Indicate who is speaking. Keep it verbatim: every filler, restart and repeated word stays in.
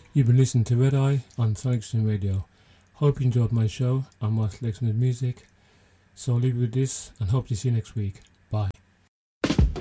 Speaker 1: You've been listening to Red Eye on Sonic Stream Radio. Hope you enjoyed my show and my selection of music. So I'll leave you with this and hope to see you next week.